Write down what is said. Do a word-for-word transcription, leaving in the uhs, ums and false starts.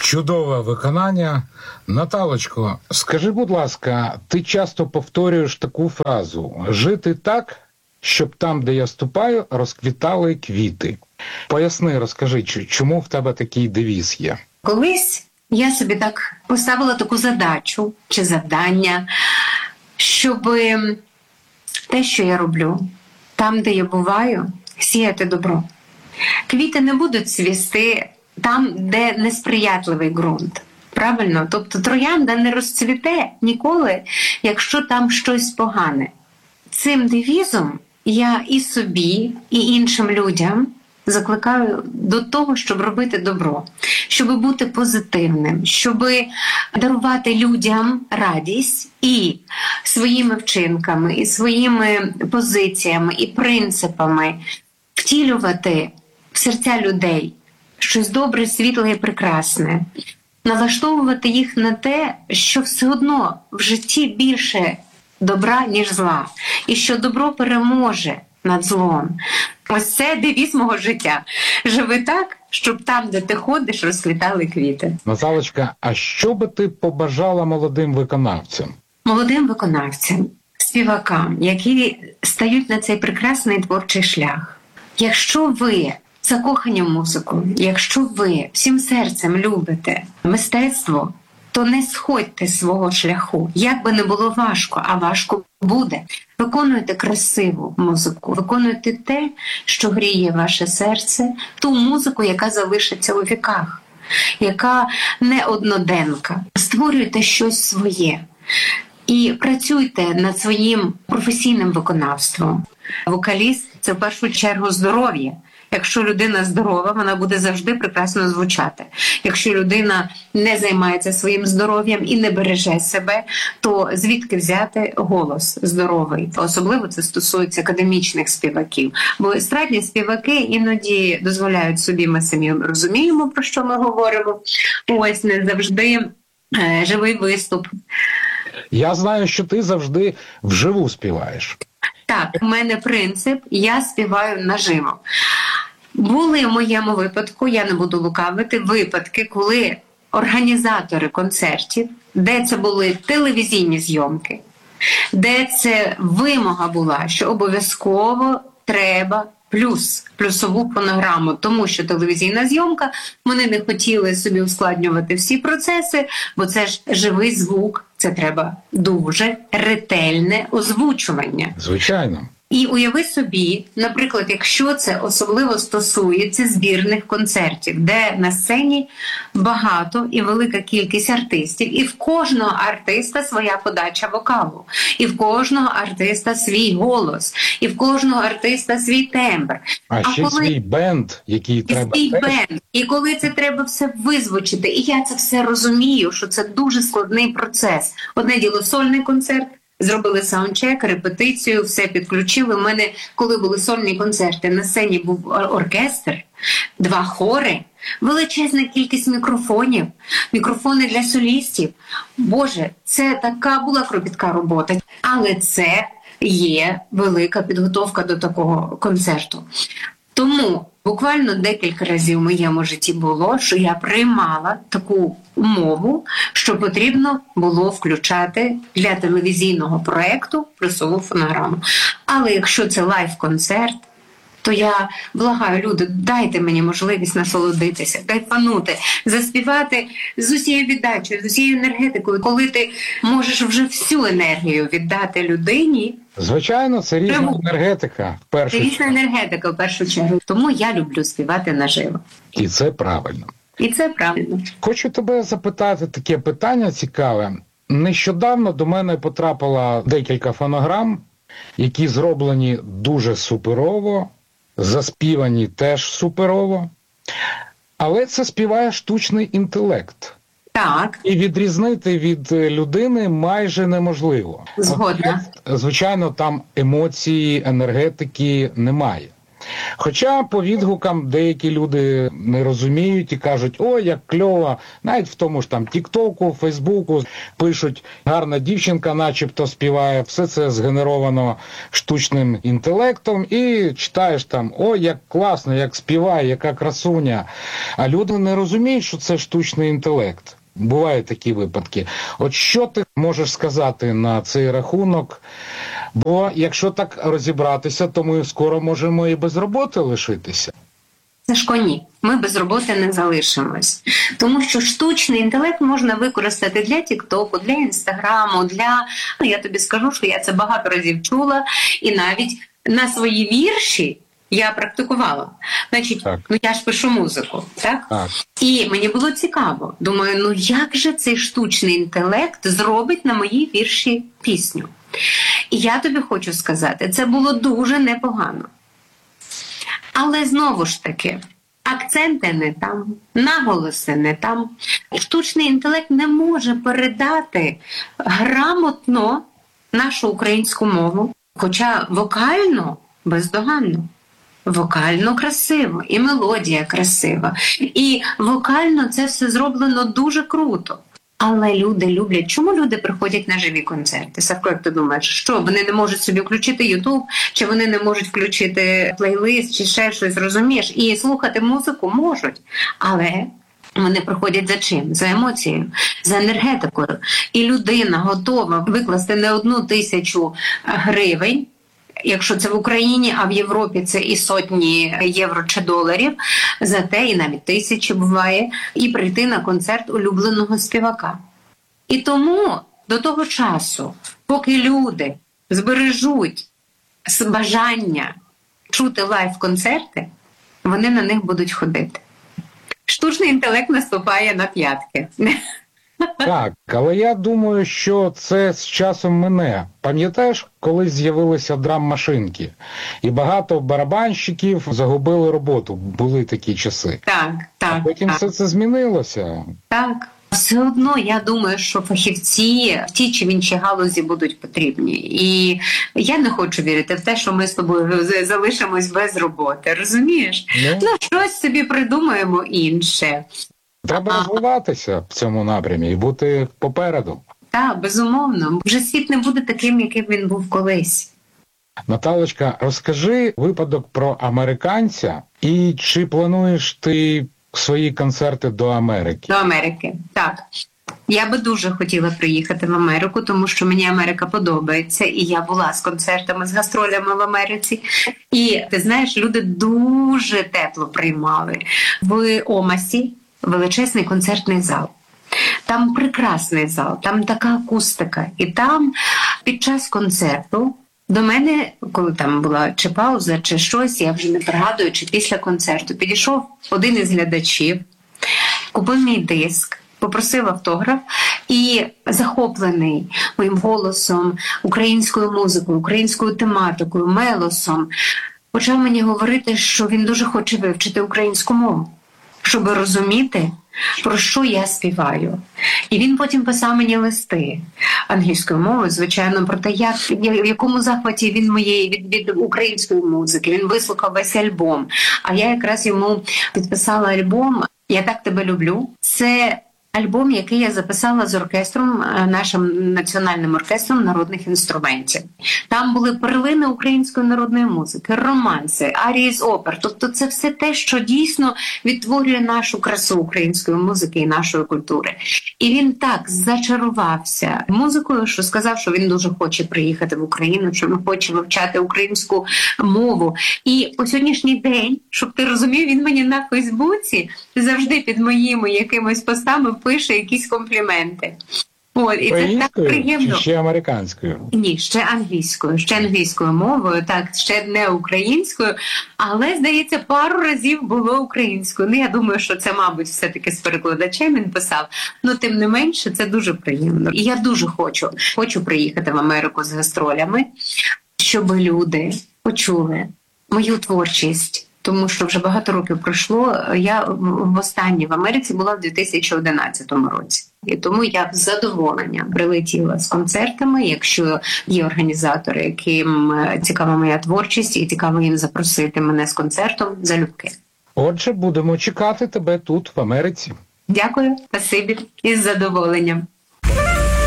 Чудове виконання. Наталочко, скажи, будь ласка, ти часто повторюєш таку фразу «жити так, щоб там, де я ступаю, розквітали квіти». Поясни, розкажи, чому в тебе такий девіз є? Колись я собі так поставила таку задачу чи завдання, щоб те, що я роблю, там, де я буваю, сіяти добро. Квіти не будуть цвісти там, де несприятливий ґрунт. Правильно? Тобто троянда не розцвіте ніколи, якщо там щось погане. Цим девізом я і собі, і іншим людям закликаю до того, щоб робити добро, щоб бути позитивним, щоб дарувати людям радість і своїми вчинками, і своїми позиціями, і принципами втілювати в серця людей щось добре, світле і прекрасне, налаштовувати їх на те, що все одно в житті більше добра, ніж зла, і що добро переможе над злом. Ось це девіз мого життя. Живи так, щоб там, де ти ходиш, розквітали квіти. Наталочка, а що би ти побажала молодим виконавцям? Молодим виконавцям, співакам, які стають на цей прекрасний творчий шлях. Якщо ви закохані в музику, якщо ви всім серцем любите мистецтво, то не сходьте з свого шляху. Як би не було важко, а важко буде. Виконуйте красиву музику, виконуйте те, що гріє ваше серце, ту музику, яка залишиться у віках, яка не одноденка. Створюйте щось своє і працюйте над своїм професійним виконавством. Вокаліст – це в першу чергу здоров'я. Якщо людина здорова, вона буде завжди прекрасно звучати. Якщо людина не займається своїм здоров'ям і не береже себе, то звідки взяти голос здоровий? Особливо це стосується академічних співаків. Бо естрадні співаки іноді дозволяють собі, ми самі розуміємо, про що ми говоримо, ось не завжди е, живий виступ. Я знаю, що ти завжди вживу співаєш. Так, у мене принцип – я співаю наживо. Були в моєму випадку, я не буду лукавити, випадки, коли організатори концертів, де це були телевізійні зйомки, де це вимога була, що обов'язково треба плюс, плюсову фонограму, тому що телевізійна зйомка, вони не хотіли собі ускладнювати всі процеси, бо це ж живий звук, це треба дуже ретельне озвучування. Звичайно. І уяви собі, наприклад, якщо це особливо стосується збірних концертів, де на сцені багато і велика кількість артистів, і в кожного артиста своя подача вокалу, і в кожного артиста свій голос, і в кожного артиста свій тембр. А, а ще коли... свій бенд, який і треба... Свій бенд. І коли це треба все визвучити, і я це все розумію, що це дуже складний процес. Одне діло сольний концерт, зробили саундчек, репетицію, все підключили. У мене, коли були сольні концерти, на сцені був оркестр, два хори, величезна кількість мікрофонів, мікрофони для солістів. Боже, це така була кропітка робота. Але це є велика підготовка до такого концерту. Тому буквально декілька разів в моєму житті було, що я приймала таку умову, що потрібно було включати для телевізійного проєкту плюсову фонограму. Але якщо це лайв-концерт, то я благаю, люди, дайте мені можливість насолодитися, кайфанути, заспівати з усією віддачею, з усією енергетикою, коли ти можеш вже всю енергію віддати людині. Звичайно, це різна Прямо. енергетика. В першу це різна чергу. енергетика, в першу чергу. Тому я люблю співати наживо. І це правильно. І це правильно. Хочу тебе запитати таке питання цікаве. Нещодавно до мене потрапило декілька фонограм, які зроблені дуже суперово, заспівані теж суперово, але це співає штучний інтелект. Так. І відрізнити від людини майже неможливо. Згодна. От, звичайно, там емоції, енергетики немає. Хоча по відгукам деякі люди не розуміють і кажуть, о, як кльово, навіть в тому ж там Тік-Току, Фейсбуку пишуть, гарна дівчинка начебто співає, все це згенеровано штучним інтелектом, і читаєш там, о, як класно, як співає, яка красуня. А люди не розуміють, що це штучний інтелект. Бувають такі випадки. От що ти можеш сказати на цей рахунок? Бо якщо так розібратися, то ми скоро можемо і без роботи лишитися. Сашко, ні, ми без роботи не залишимось. Тому що штучний інтелект можна використати для Тік-Току, для Інстаграму, для... Ну, я тобі скажу, що я це багато разів чула, і навіть на свої вірші я практикувала. Значить, так. ну я ж пишу музику, так? так? І мені було цікаво. Думаю, ну як же цей штучний інтелект зробить на мої вірші пісню? І я тобі хочу сказати, це було дуже непогано. Але знову ж таки, акценти не там, наголоси не там. Штучний інтелект не може передати грамотно нашу українську мову, хоча вокально бездоганно. Вокально красиво, і мелодія красива. І вокально це все зроблено дуже круто. Але люди люблять. Чому люди приходять на живі концерти? Савко, як ти думаєш, що вони не можуть собі включити Ютуб, чи вони не можуть включити плейлист, чи ще щось, розумієш? І слухати музику можуть, але вони приходять за чим? За емоцією, за енергетикою. І людина готова викласти не одну тисячу гривень, якщо це в Україні, а в Європі це і сотні євро чи доларів, за те і навіть тисячі буває, і прийти на концерт улюбленого співака. І тому до того часу, поки люди збережуть бажання чути лайв-концерти, вони на них будуть ходити. Штучний інтелект наступає на п'ятки. Так, але я думаю, що це з часом мине. Пам'ятаєш, коли з'явилися драм-машинки? І багато барабанщиків загубили роботу. Були такі часи. Так, так. А потім так. все це змінилося. Так. Все одно, я думаю, що фахівці в тій чи в іншій галузі будуть потрібні. І я не хочу вірити в те, що ми з тобою залишимось без роботи. Розумієш? Ну, ну щось собі придумаємо інше. Треба розвиватися в цьому напрямі і бути попереду. Так, безумовно. Вже світ не буде таким, яким він був колись. Наталочка, розкажи випадок про американця і чи плануєш ти свої концерти до Америки? До Америки, так. Я би дуже хотіла приїхати в Америку, тому що мені Америка подобається, і я була з концертами, з гастролями в Америці. І, ти знаєш, люди дуже тепло приймали. В Омасі величезний концертний зал. Там прекрасний зал, там така акустика. І там під час концерту до мене, коли там була чи пауза, чи щось, я вже не пригадую, чи після концерту, підійшов один із глядачів, купив мій диск, попросив автограф і захоплений моїм голосом, українською музикою, українською тематикою, мелосом, почав мені говорити, що він дуже хоче вивчити українську мову, щоб розуміти, про що я співаю. І він потім писав мені листи англійською мовою, звичайно, про те, як, в якому захваті він моєї від, від української музики. Він вислухав весь альбом. А я якраз йому підписала альбом «Я так тебе люблю». Це альбом, який я записала з оркестром, нашим національним оркестром народних інструментів. Там були перлини української народної музики, романси, арії з опер. Тобто це все те, що дійсно відтворює нашу красу української музики і нашої культури. І він так зачарувався музикою, що сказав, що він дуже хоче приїхати в Україну, що він хоче вивчати українську мову. І по сьогоднішній день, щоб ти розумів, він мені на Фейсбуці завжди під моїми якимось постами пише якісь компліменти. От, і це так приємно. Чи ще американською? Ні, ще англійською, ще англійською мовою, так, ще не українською, але, здається, пару разів було українською. Ну, я думаю, що це, мабуть, все-таки з перекладачем він писав, але тим не менше, це дуже приємно. І я дуже хочу, хочу приїхати в Америку з гастролями, щоб люди почули мою творчість, тому що вже багато років пройшло. Я востаннє в Америці була в дві тисячі одинадцятому році. І тому я з задоволенням прилетіла з концертами, якщо є організатори, яким цікава моя творчість і цікаво їм запросити мене з концертом, залюбки. Отже, будемо чекати тебе тут, в Америці. Дякую, спасибі, із задоволенням.